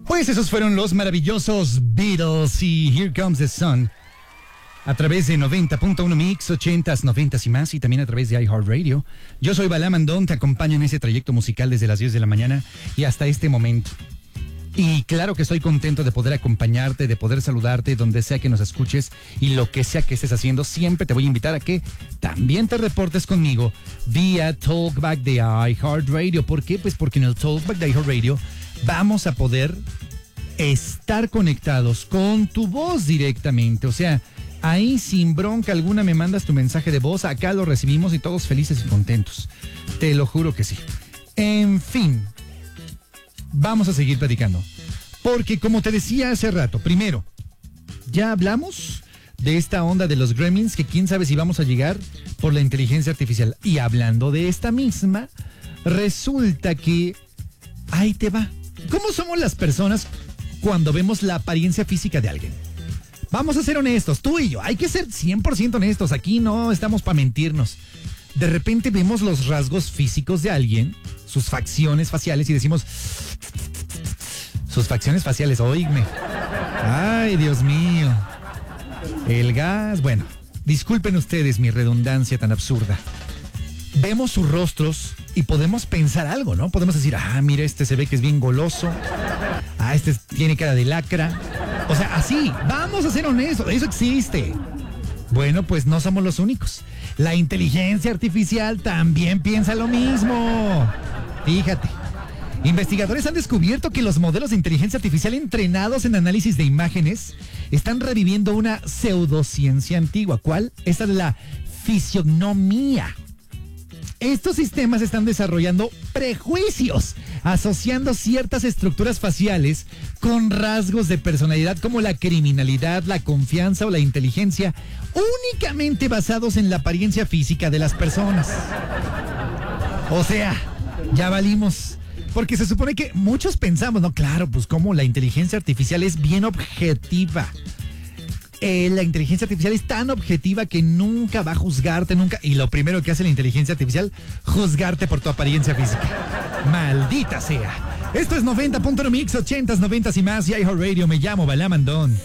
Pues esos fueron los maravillosos Beatles y Here Comes the Sun. A través de 90.1 Mix, 80s, 90s y más, y también a través de iHeartRadio. Yo soy Bala Mandón, te acompaño en ese trayecto musical desde las 10 de la mañana y hasta este momento. Y claro que estoy contento de poder acompañarte, de poder saludarte donde sea que nos escuches y lo que sea que estés haciendo. Siempre te voy a invitar a que también te reportes conmigo vía Talkback de iHeartRadio. ¿Por qué? Pues porque en el Talkback de iHeartRadio vamos a poder estar conectados con tu voz directamente. O sea, ahí sin bronca alguna me mandas tu mensaje de voz, acá lo recibimos y todos felices y contentos. Te lo juro que sí. En fin, vamos a seguir platicando. Porque como te decía hace rato, primero, ya hablamos de esta onda de los gremlins, que quién sabe si vamos a llegar por la inteligencia artificial. Y hablando de esta misma, resulta que ahí te va. ¿Cómo somos las personas cuando vemos la apariencia física de alguien? Vamos a ser honestos, tú y yo, hay que ser 100% honestos, aquí no estamos para mentirnos. De repente vemos los rasgos físicos de alguien, sus facciones faciales y decimos, sus facciones faciales, oígme. Ay, Dios mío. El gas, bueno, disculpen ustedes mi redundancia tan absurda. Vemos sus rostros y podemos pensar algo, ¿no? Podemos decir, mira, este se ve que es bien goloso. Este tiene cara de lacra. O sea, así, vamos a ser honestos, eso existe. Bueno, pues no somos los únicos. La inteligencia artificial también piensa lo mismo. Fíjate, investigadores han descubierto que los modelos de inteligencia artificial entrenados en análisis de imágenes están reviviendo una pseudociencia antigua. ¿Cuál? Esta de la fisionomía. Estos sistemas están desarrollando prejuicios, asociando ciertas estructuras faciales con rasgos de personalidad como la criminalidad, la confianza o la inteligencia, únicamente basados en la apariencia física de las personas. O sea, ya valimos. Porque se supone que muchos pensamos, no, claro, pues como la inteligencia artificial es bien objetiva. La inteligencia artificial es tan objetiva que nunca va a juzgarte, nunca. Y lo primero que hace la inteligencia artificial, juzgarte por tu apariencia física. Maldita sea. Esto es 90.1 Mix, 80s, 90s y más. Y iHeartRadio, me llamo Bala Mandón.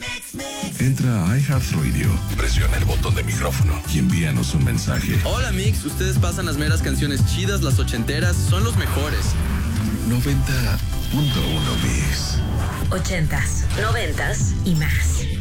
Entra a iHeartRadio, presiona el botón de micrófono y envíanos un mensaje. Hola Mix, ustedes pasan las meras canciones chidas, las ochenteras, son los mejores. 90.1 Mix. 80s, 90s y más.